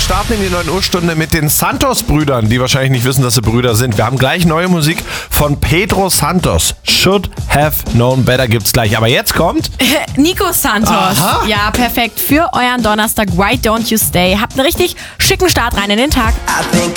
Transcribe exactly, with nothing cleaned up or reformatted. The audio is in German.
starten in die neun Uhr Stunde mit den Santos-Brüdern, die wahrscheinlich nicht wissen, dass sie Brüder sind. Wir haben gleich neue Musik von Pedro Santos. Should have known better gibt's gleich. Aber jetzt kommt Nico Santos. Aha. Ja, perfekt für euren Donnerstag. Why don't you stay? Habt einen richtig schicken Start rein in den Tag. I think